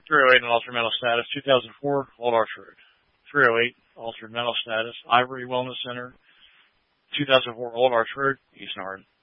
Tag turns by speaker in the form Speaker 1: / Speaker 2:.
Speaker 1: 308 in altered mental status, 2004, Old Arch Road. 308, altered mental status, Ivory Wellness Center, 2004, Old Arch Road, East Narden.